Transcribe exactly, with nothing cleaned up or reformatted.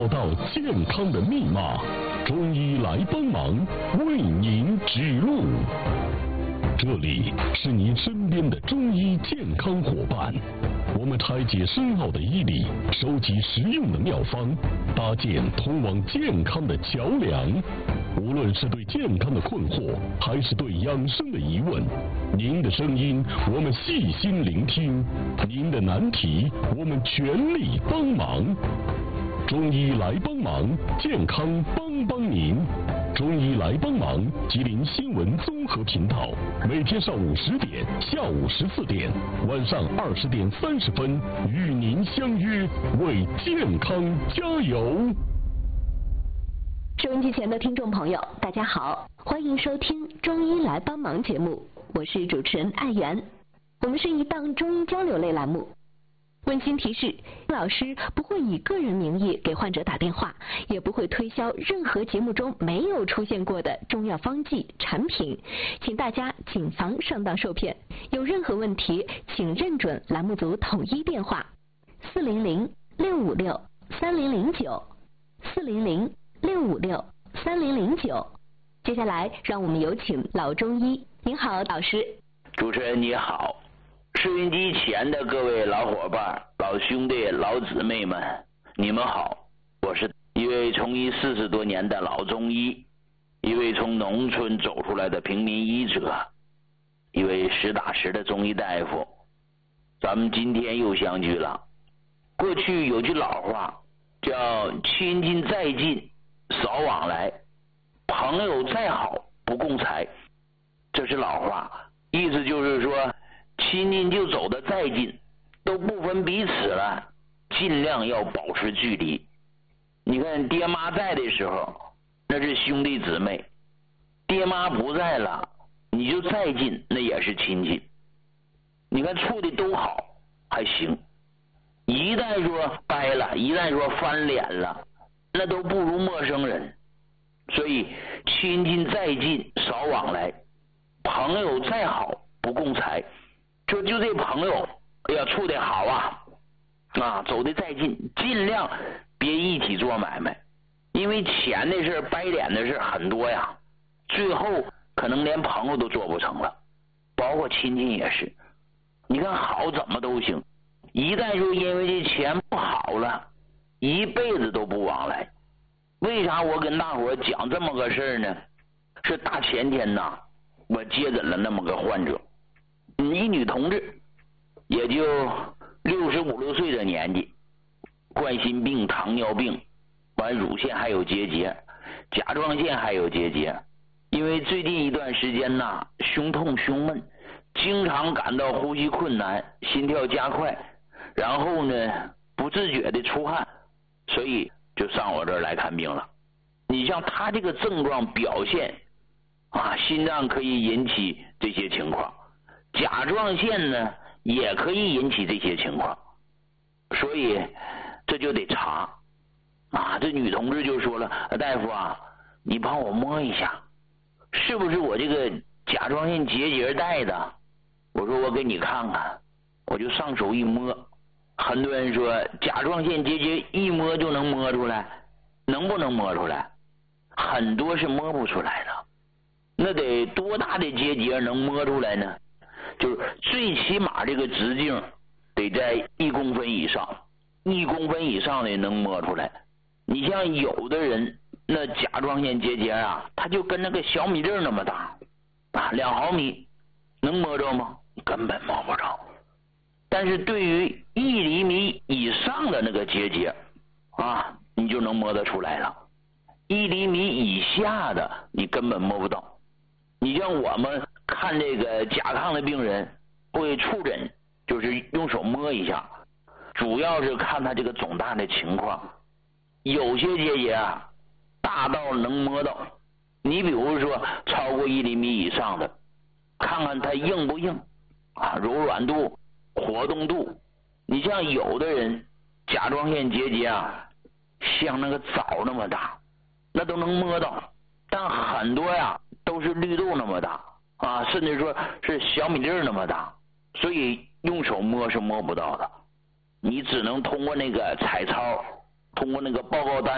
找到健康的密码，中医来帮忙，为您指路。这里是您身边的中医健康伙伴，我们拆解深奥的医理，收集实用的妙方，搭建通往健康的桥梁。无论是对健康的困惑，还是对养生的疑问，您的声音我们细心聆听，您的难题我们全力帮忙。中医来帮忙，健康帮帮您。中医来帮忙，吉林新闻综合频道，每天上午十点、下午十四点、晚上二十点三十分，与您相约，为健康加油。 收音机前的听众朋友，大家好，欢迎收听《中医来帮忙》节目，我是主持人艾媛。我们是一档中医交流类栏目。温馨提示，老师不会以个人名义给患者打电话，也不会推销任何节目中没有出现过的中药方剂产品，请大家谨防上当受骗。有任何问题，请认准栏目组统一电话：四零零六五六三零零九，四零零六五六三零零九。接下来，让我们有请老中医。您好，老师。 主持人你好。收音机前的各位老伙伴、老兄弟、老姊妹们，你们好！我是一位从医四十多年的老中医，一位从农村走出来的平民医者，一位实打实的中医大夫。咱们今天又相聚了。过去有句老话叫“亲近再近，少往来；朋友再好，不共财”，这是老话，意思就是说，亲近就走得再近，都不分彼此了，尽量要保持距离。你看爹妈在的时候，那是兄弟姊妹；爹妈不在了，你就再近，那也是亲戚。你看处的都好还行，一旦说掰了，一旦说翻脸了，那都不如陌生人。所以亲近再近，少往来；朋友再好，不共财。说就这朋友，哎呀，处得好啊，啊，走得再近，尽量别一起做买卖，因为钱的事、掰脸的事很多呀，最后可能连朋友都做不成了，包括亲戚也是。你看好怎么都行，一旦说因为这钱不好了，一辈子都不往来。为啥我跟大伙讲这么个事儿呢？是大前天呐，我接诊了那么个患者。一女同志，也就六十五六岁的年纪，冠心病、糖尿病，完乳腺还有结节，甲状腺还有结节。因为最近一段时间呐，胸痛胸闷，经常感到呼吸困难，心跳加快，然后呢不自觉的出汗，所以就上我这儿来看病了。你像他这个症状表现啊，心脏可以引起这些情况，甲状腺呢也可以引起这些情况，所以这就得查啊。这女同志就说了，大夫啊，你帮我摸一下，是不是我这个甲状腺结节带的？我说我给你看看，我就上手一摸。很多人说甲状腺结节一摸就能摸出来，能不能摸出来？很多是摸不出来的。那得多大的结节能摸出来呢？就是最起码这个直径得在一公分以上，一公分以上的能摸出来。你像有的人那甲状腺结节啊，它就跟那个小米粒那么大啊，两毫米，能摸着吗？根本摸不着。但是对于一厘米以上的那个结节啊，你就能摸得出来了。一厘米以下的你根本摸不到。你像我们看这个甲亢的病人会触诊，就是用手摸一下，主要是看他这个肿大的情况。有些结节啊大到能摸到，你比如说超过一厘米以上的，看看它硬不硬啊，柔软度、活动度。你像有的人甲状腺结节啊像那个枣那么大，那都能摸到，但很多呀都是绿豆那么大啊，甚至说是小米粒那么大，所以用手摸是摸不到的。你只能通过那个彩超，通过那个报告单